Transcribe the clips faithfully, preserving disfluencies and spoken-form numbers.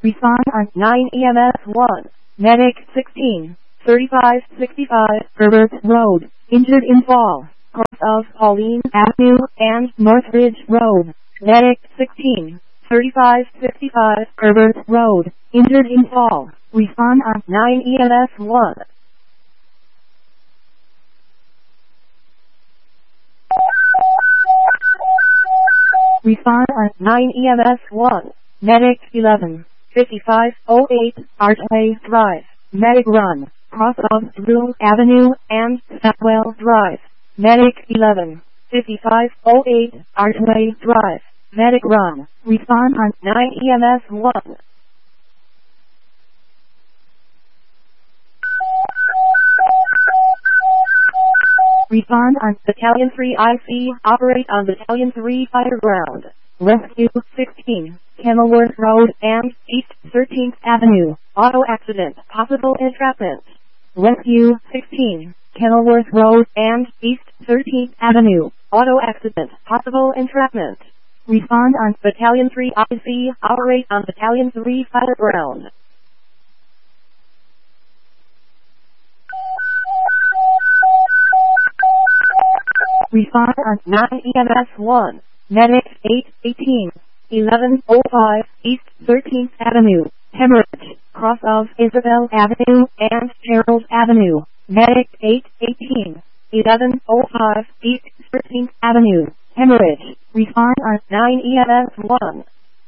Respond on nine E M S one. Medic sixteen, thirty-five sixty-five, Herbert Road. Injured in fall. Cross of Pauline Avenue and Northridge Road. Medic sixteen, thirty-five sixty-five, Herbert Road. Injured in fall. Respond on nine E M S one. Respond on nine E M S one. Medic eleven, fifty-five oh eight, Archway Drive. Medic run. Cross of Drew Avenue and Stockwell Drive. Medic eleven, fifty-five oh eight, Archway Drive. Medic run. Respond on nine E M S one. Respond on Battalion three I C. Operate on Battalion three Fireground. Rescue sixteen, Kenilworth Road and East thirteenth Avenue. Auto accident. Possible entrapment. Rescue sixteen, Kenilworth Road and East thirteenth Avenue. Auto accident. Possible entrapment. Respond on Battalion three I C. Operate on Battalion three Fireground. Respond on nine E M S one. Medic eight eighteen, eleven oh five, East thirteenth Avenue. Hemorrhage. Cross of Isabel Avenue and Gerald Avenue. Medic eight eighteen, eleven oh five, East thirteenth Avenue. Hemorrhage. Respond on nine E M S one.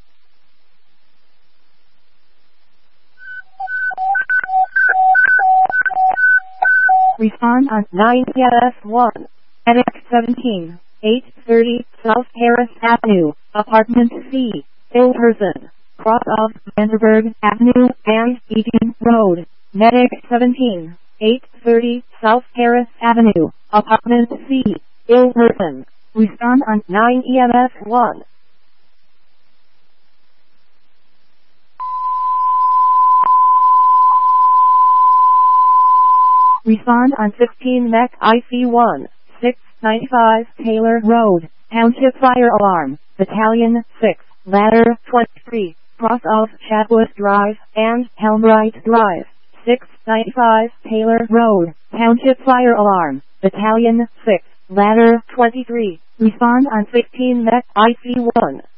Respond on nine E M S one. Medic seventeen, eight thirty, South Harris Avenue, Apartment C, Ilperson. Cross of Vanderburg Avenue and Eaton Road. Medic seventeen, eight thirty, South Harris Avenue, Apartment C, Ilperson. Respond on nine E M S one. Respond on fifteen Mech I C one, six ninety-five Taylor Road, Township Fire Alarm, Battalion six, Ladder twenty-three, cross of Chadwood Drive and Helmright Drive, six ninety-five Taylor Road, Township Fire Alarm, Battalion six, Ladder twenty-three. Respond on fifteen Mech I C one.